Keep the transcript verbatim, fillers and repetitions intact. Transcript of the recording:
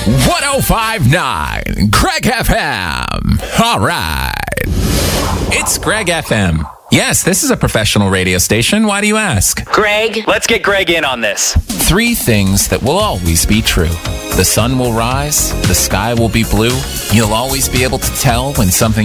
one oh five point nine Greg F M. All right. It's Greg F M. Yes, this is a professional radio station. Why do you ask? Greg, let's get Greg in on this. Three things that will always be true. The sun will rise, the sky will be blue, you'll always be able to tell when something